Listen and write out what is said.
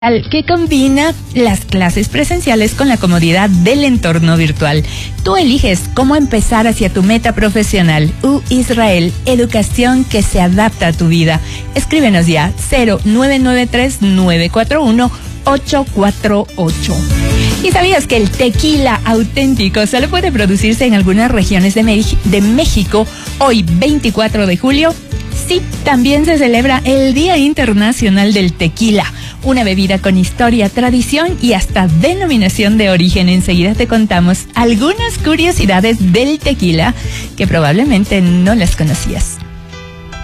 que combina las clases presenciales con la comodidad del entorno virtual. Tú eliges cómo empezar hacia tu meta profesional. U-Israel, educación que se adapta a tu vida. Escríbenos ya 0993-941-848. ¿Y sabías que el tequila auténtico solo puede producirse en algunas regiones de México hoy, 24 de julio? Sí, también se celebra el Día Internacional del Tequila, una bebida con historia, tradición y hasta denominación de origen. Enseguida te contamos algunas curiosidades del tequila que probablemente no las conocías.